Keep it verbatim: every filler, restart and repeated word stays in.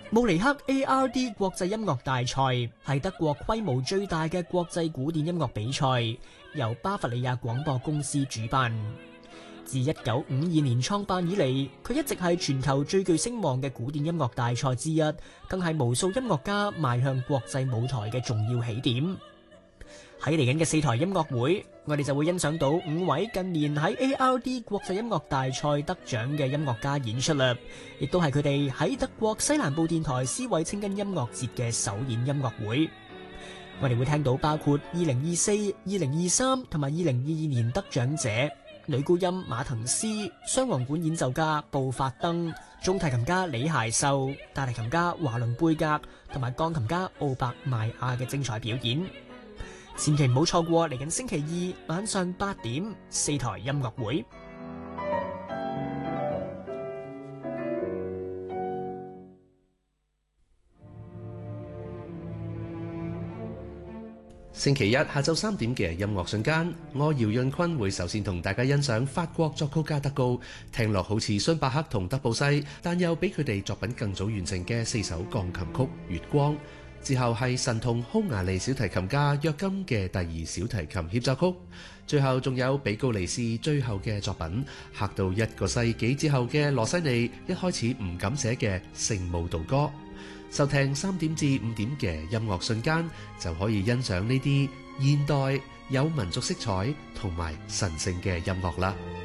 慕尼黑 A R D 國際音樂大賽係德國規模最大嘅國際古典音樂比賽，由巴伐利亞廣播公司主辦。自一九五二年創辦以嚟，佢一直係全球最具聲望嘅古典音樂大賽之一，更係無數音樂家邁向國際舞台嘅重要起點。喺嚟緊嘅四台音樂會，我哋就會欣賞到五位近年喺 A R D 國際音樂大賽得獎嘅音樂家演出啦，亦都係佢哋喺德國西南部電台斯韋清根音樂節嘅首演音樂會。我哋會聽到包括二零二四、二零二三同埋二零二二年得獎者女高音馬滕斯、雙簧管演奏家布法登、中提琴家李諧秀、大提琴家華倫貝格同埋鋼琴家奧伯邁亞嘅精彩表演。千祈唔好錯過嚟緊星期二晚上八點四台音樂會。 星期一下晝三點嘅音樂瞬間，我姚潤坤會首先同大家欣賞法國作曲家德高，聽落好似孫伯克同德布西，但又比佢哋作品更早完成嘅四首鋼琴曲《月光》。之後係神童匈牙利小提琴家約金嘅第二小提琴協奏曲，最後仲有比高尼斯最後嘅作品，嚇到一個世紀之後嘅羅西尼一開始唔敢寫嘅聖慕道歌。收聽三點至五點嘅音樂瞬間，就可以欣賞呢啲現代有民族色彩同埋神聖嘅音樂啦。